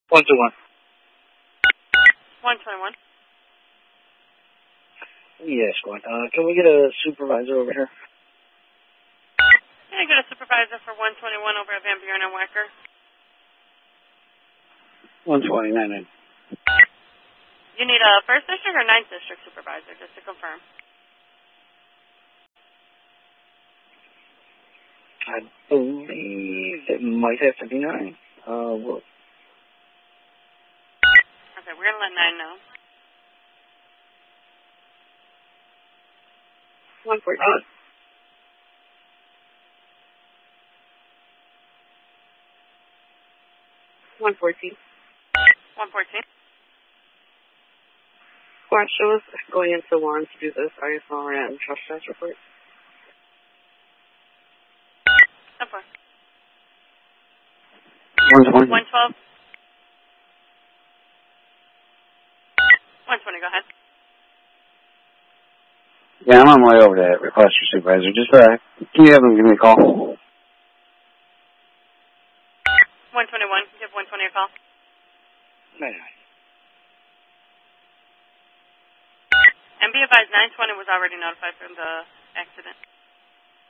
121. 121. Yes, Gwen. Can we get a supervisor over here? Can I get a supervisor for 121 over at Van Buren and Wecker? 129. You need a 1st District or 9th District supervisor, just to confirm. I believe it might have to be 9. Well, Okay, we're going to let 9 know. 114. 114. 114. Squad, show us going into Warren to do this ISL and trespass report. Of course. 120. 112. 120, go ahead. Yeah, I'm on my way over to request your supervisor. Just, can you have him give me a call? 121, give 120 a call. 9. And be advised, 920 was already notified from the accident.